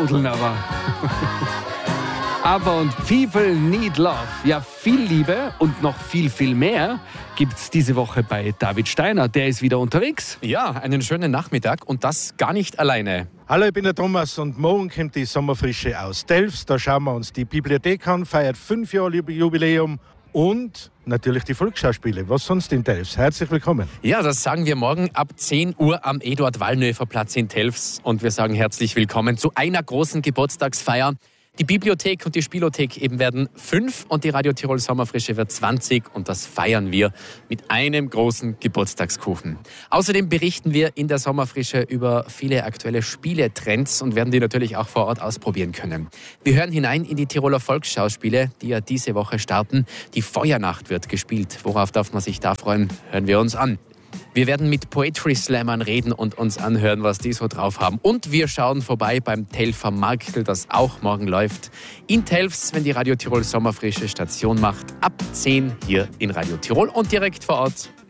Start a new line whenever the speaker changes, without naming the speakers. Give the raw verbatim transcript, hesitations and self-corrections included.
jodeln aber. Aber und People Need Love. Ja, viel Liebe und noch viel, viel mehr gibt's diese Woche bei David Steiner. Der ist wieder unterwegs.
Ja, einen schönen Nachmittag und das gar nicht alleine.
Hallo, ich bin der Thomas und morgen kommt die Sommerfrische aus Delfs. Da schauen wir uns die Bibliothek an, feiert fünf Jahre Jubiläum und natürlich die Volksschauspiele. Was sonst in Delfs? Herzlich willkommen.
Ja, das sagen wir morgen ab zehn Uhr am Eduard-Wallnöfer-Platz in Delfs. Und wir sagen herzlich willkommen zu einer großen Geburtstagsfeier. Die Bibliothek und die Spielothek eben werden fünf und die Radio Tirol Sommerfrische wird zwanzig und das feiern wir mit einem großen Geburtstagskuchen. Außerdem berichten wir in der Sommerfrische über viele aktuelle Spieletrends und werden die natürlich auch vor Ort ausprobieren können. Wir hören hinein in die Tiroler Volksschauspiele, die ja diese Woche starten. Die Feuernacht wird gespielt. Worauf darf man sich da freuen? Hören wir uns an. Wir werden mit Poetry Slammern reden und uns anhören, was die so drauf haben. Und wir schauen vorbei beim Telfer Marktl, das auch morgen läuft. In Telfs, wenn die Radio Tirol Sommerfrische Station macht, ab zehn hier in Radio Tirol und direkt vor Ort